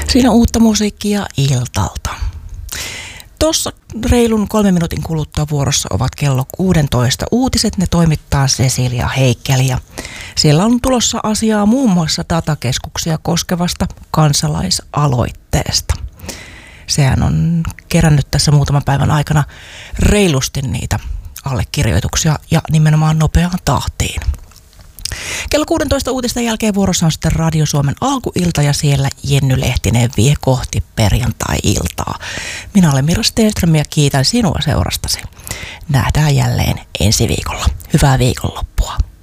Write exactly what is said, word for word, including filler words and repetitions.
Siinä uutta musiikkia iltalta. Tuossa reilun kolmen minuutin kuluttua vuorossa ovat kello kuusitoista uutiset. Ne toimittaa Cecilia Heikkeli ja siellä on tulossa asiaa muun muassa datakeskuksia koskevasta kansalaisaloitteesta. Sehän on kerännyt tässä muutaman päivän aikana reilusti niitä allekirjoituksia ja nimenomaan nopeaan tahtiin. Kello kuusitoista uutisten jälkeen vuorossa on sitten Radio Suomen alkuilta ja siellä Jenny Lehtinen vie kohti perjantai-iltaa. Minä olen Mira Stenström ja kiitän sinua seurastasi. Nähdään jälleen ensi viikolla. Hyvää viikonloppua.